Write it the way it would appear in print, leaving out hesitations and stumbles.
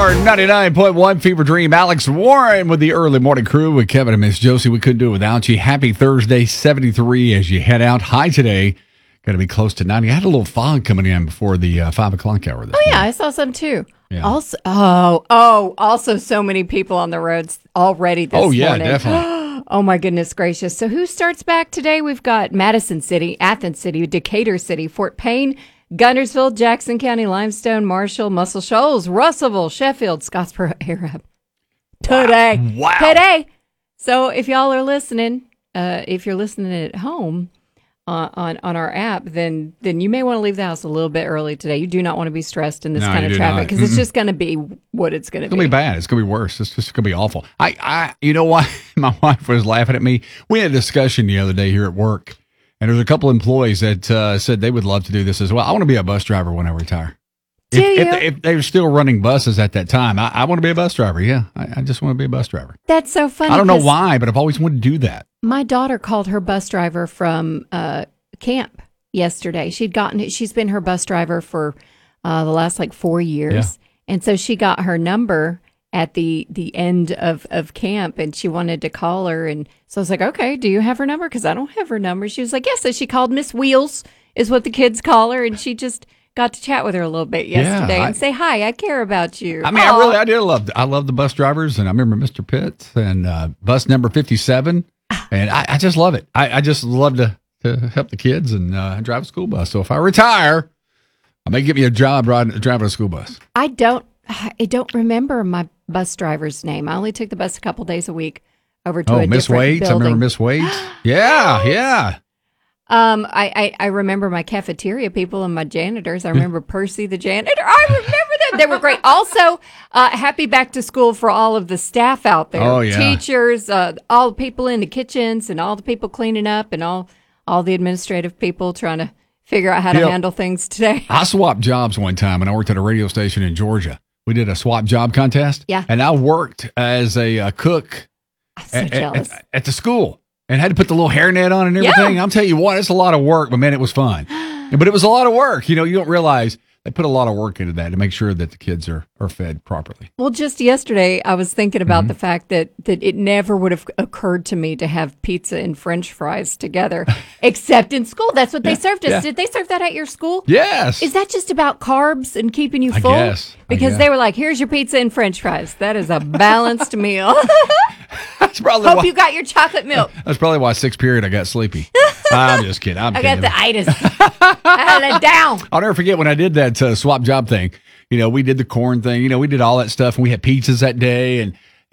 are 99.1 Fever Dream. Alex Warren with the early morning crew with Kevin and Miss Josie. We couldn't do it without you. Happy Thursday, 73 as you head out. High today, going to be close to 90. I had a little fog coming in before the 5 o'clock hour. This yeah, morning. I saw some too. Yeah. Also so many people on the roads already this morning. Oh, yeah, definitely. Oh, my goodness gracious. So who starts back today? We've got Madison City, Athens City, Decatur City, Fort Payne, Guntersville, Jackson County, Limestone, Marshall, Muscle Shoals, Russellville, Sheffield, Scottsboro, Arab. Today. Wow. Today. So if y'all are listening, if you're listening at home on our app, then you may want to leave the house a little bit early today. You do not want to be stressed in this kind of traffic because it's just going to be what it's going to be. It's going to be bad. It's going to be worse. It's just going to be awful. You know what? My wife was laughing at me. We had a discussion the other day here at work. And there's a couple employees that said they would love to do this as well. I want to be a bus driver when I retire. If they were still running buses at that time, I want to be a bus driver. Yeah, I just want to be a bus driver. That's so funny. I don't know why, but I've always wanted to do that. My daughter called her bus driver from camp yesterday. She's been her bus driver for the last 4 years. Yeah. And so she got her number at the end of camp, and she wanted to call her. And so I was like, okay, do you have her number? Because I don't have her number. She was like, yes. So she called Miss Wheels, is what the kids call her. And she just got to chat with her a little bit yesterday and say, hi, I care about you. I mean, I love the bus drivers. And I remember Mr. Pitts and bus number 57. And I just love it. I just love to help the kids and drive a school bus. So if I retire, I may give me a job driving a school bus. I don't remember my bus driver's name. I only took the bus a couple days a week over to a Miss different Waits. building. I remember Miss Waits. Yeah. I remember my cafeteria people and my janitors. I remember Percy the janitor. I remember them. They were great. Also, happy back to school for all of the staff out there. Oh, yeah. Teachers, all the people in the kitchens and all the people cleaning up and all the administrative people trying to figure out how to handle things today. I swapped jobs one time and I worked at a radio station in Georgia. We did a swap job contest. Yeah. And I worked as a cook at the school and had to put the little hairnet on and everything. Yeah. I'm telling you what, it's a lot of work, but man, it was fun. But it was a lot of work. You don't realize they put a lot of work into that to make sure that the kids are fed properly. Well, just yesterday, I was thinking about the fact that it never would have occurred to me to have pizza and French fries together, except in school. That's what they served us. Yeah. Did they serve that at your school? Yes. Is that just about carbs and keeping you full? I guess. They were like, here's your pizza and French fries. That is a balanced meal. That's probably Hope you got your chocolate milk. That's probably why 6th period I got sleepy. I'm just kidding. I got the itis. I had it down. I'll never forget when I did that swap job thing. We did the corn thing. We did all that stuff, and we had pizzas that day. And